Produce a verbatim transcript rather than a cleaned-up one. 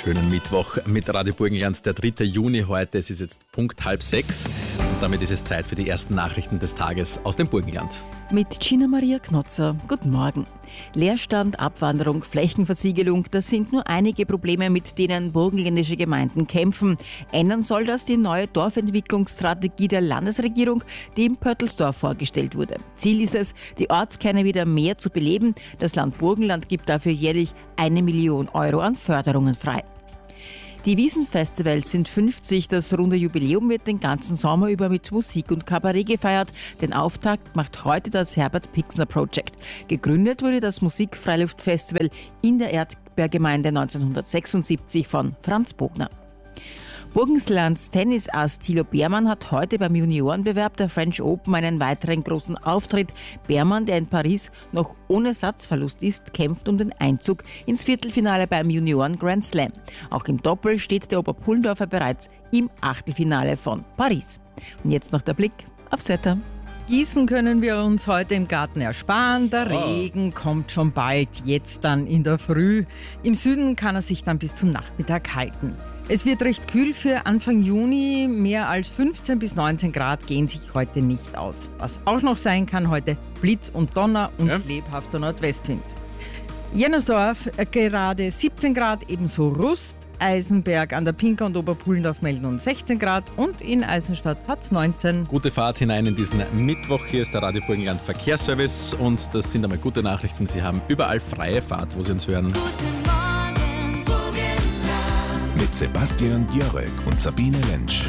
schönen Mittwoch mit Radio Burgenland, der dritte Juni heute. Es ist jetzt Punkt halb sechs und damit ist es Zeit für die ersten Nachrichten des Tages aus dem Burgenland. Mit Gina Maria Knotzer. Guten Morgen. Leerstand, Abwanderung, Flächenversiegelung, das sind nur einige Probleme, mit denen burgenländische Gemeinden kämpfen. Ändern soll das die neue Dorfentwicklungsstrategie der Landesregierung, die im Pöttelsdorf vorgestellt wurde. Ziel ist es, die Ortskerne wieder mehr zu beleben. Das Land Burgenland gibt dafür jährlich eine Million Euro an Förderungen frei. Die Wiesenfestivals sind fünfzig. Das runde Jubiläum wird den ganzen Sommer über mit Musik und Kabarett gefeiert. Den Auftakt macht heute das Herbert Pixner Project. Gegründet wurde das Musik-Freiluftfestival in der Erdbeergemeinde neunzehnhundertsechsundsiebzig von Franz Bogner. Burgenlands Tennisass Thilo Beermann hat heute beim Juniorenbewerb der French Open einen weiteren großen Auftritt. Beermann, der in Paris noch ohne Satzverlust ist, kämpft um den Einzug ins Viertelfinale beim Junioren Grand Slam. Auch im Doppel steht der Oberpullendorfer bereits im Achtelfinale von Paris. Und jetzt noch der Blick aufs Wetter. Gießen können wir uns heute im Garten ersparen. Der Oh. Regen kommt schon bald, jetzt dann in der Früh. Im Süden kann er sich dann bis zum Nachmittag halten. Es wird recht kühl für Anfang Juni. Mehr als fünfzehn bis neunzehn Grad gehen sich heute nicht aus. Was auch noch sein kann heute, Blitz und Donner und Ja. lebhafter Nordwestwind. Jennersdorf äh, gerade siebzehn Grad, ebenso Rust. Eisenberg an der Pinker und Oberpullendorf melden nun sechzehn Grad und in Eisenstadt hat es neunzehn. Gute Fahrt hinein in diesen Mittwoch. Hier ist der Radio Burgenland Verkehrsservice und das sind einmal gute Nachrichten. Sie haben überall freie Fahrt, wo Sie uns hören. Guten Morgen, Burgenland. Mit Sebastian Jörek und Sabine Lentsch.